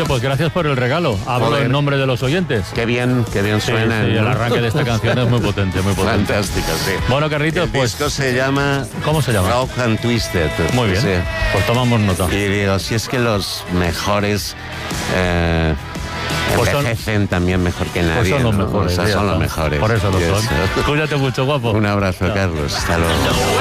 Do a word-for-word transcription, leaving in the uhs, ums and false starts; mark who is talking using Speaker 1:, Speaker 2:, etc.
Speaker 1: pues gracias por el regalo. Hablo
Speaker 2: Joder.
Speaker 1: en nombre de los oyentes.
Speaker 2: Qué bien, qué bien
Speaker 1: Sí,
Speaker 2: suena.
Speaker 1: sí, el arranque de esta canción es muy potente, muy potente.
Speaker 2: Fantástica, sí.
Speaker 1: Bueno, Carlitos,
Speaker 2: El
Speaker 1: pues...
Speaker 2: disco se llama...
Speaker 1: ¿Cómo se llama?
Speaker 2: Rock and Twisted.
Speaker 1: Muy bien,
Speaker 2: Sí.
Speaker 1: pues tomamos nota.
Speaker 2: Y digo, si es que los mejores eh,
Speaker 1: Pues son-
Speaker 2: envejecen también mejor que nadie.
Speaker 1: Pues son los
Speaker 2: ¿no?
Speaker 1: mejores.
Speaker 2: O sea,
Speaker 1: ya
Speaker 2: son
Speaker 1: está.
Speaker 2: los mejores.
Speaker 1: Por eso lo
Speaker 2: Y
Speaker 1: son.
Speaker 2: eso.
Speaker 1: Cuídate mucho, guapo.
Speaker 2: Un abrazo,
Speaker 1: Chao.
Speaker 2: Carlos. Hasta luego.